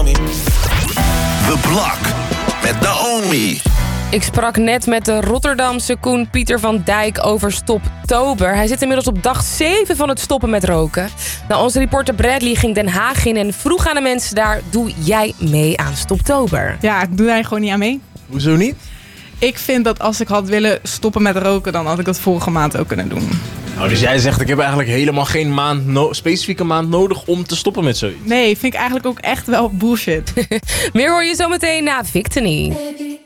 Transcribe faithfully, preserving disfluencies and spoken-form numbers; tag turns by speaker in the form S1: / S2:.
S1: Naomi.
S2: The Block met Naomi.
S3: Ik sprak net met de Rotterdamse Koen Pieter van Dijk over Stoptober. Hij zit inmiddels op dag zeven van het stoppen met roken. Nou, onze reporter Bradley ging Den Haag in en vroeg aan de mensen daar: doe jij mee aan Stoptober?
S4: Ja, ik doe daar gewoon niet aan mee.
S1: Hoezo niet?
S4: Ik vind dat als ik had willen stoppen met roken, dan had ik dat vorige maand ook kunnen doen.
S1: Nou, dus jij zegt, ik heb eigenlijk helemaal geen maand no- specifieke maand nodig om te stoppen met zoiets.
S4: Nee, vind ik eigenlijk ook echt wel bullshit.
S3: Meer hoor je zo meteen na Victony.